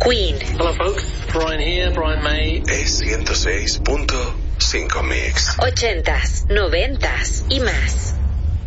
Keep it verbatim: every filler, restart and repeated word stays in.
Queen. Hello folks, Brian here, Brian May. E ciento seis punto cinco Mix. Ochentas, noventas y más.